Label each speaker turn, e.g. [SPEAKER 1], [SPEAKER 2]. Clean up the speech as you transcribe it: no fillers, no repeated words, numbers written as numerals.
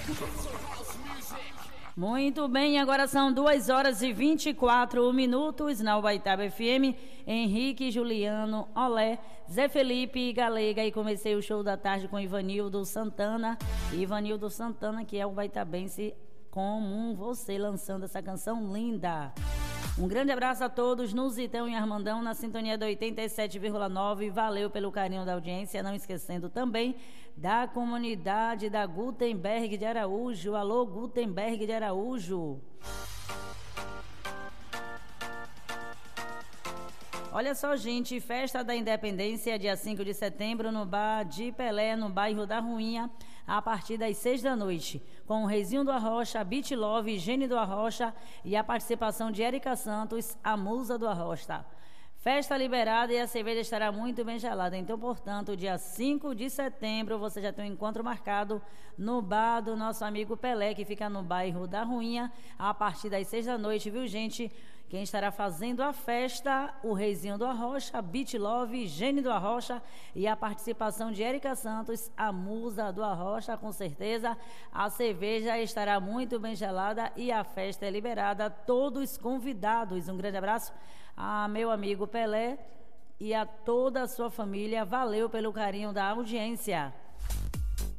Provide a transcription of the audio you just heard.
[SPEAKER 1] Muito bem, agora são 2 horas e 24 minutos na Ubaitaba FM. Henrique, Juliano, Olé, Zé Felipe e Galega. E comecei o show da tarde com Ivanildo Santana. Ivanildo Santana, que é o baitabense como você, lançando essa canção linda. Um grande abraço a todos no Zitão e Armandão, na sintonia da 87,9. Valeu pelo carinho da audiência. Não esquecendo também da comunidade da Gutenberg de Araújo. Alô, Gutenberg de Araújo. Olha só, gente, festa da Independência, dia 5 de setembro, no Bar de Pelé, no bairro da Ruinha, a partir das 6 da noite, com o Reizinho do Arrocha, Beat Love, Gene do Arrocha e a participação de Érica Santos, a musa do Arrocha. Festa liberada e a cerveja estará muito bem gelada. Então, portanto, dia 5 de setembro, você já tem um encontro marcado no bar do nosso amigo Pelé, que fica no bairro da Ruinha, a partir das 6 da noite, viu, gente? Quem estará fazendo a festa, o Reizinho do Arrocha, Beat Love, Gene do Arrocha e a participação de Érica Santos, a musa do Arrocha, com certeza. A cerveja estará muito bem gelada e a festa é liberada. Todos convidados. Um grande abraço a meu amigo Pelé e a toda a sua família. Valeu pelo carinho da audiência.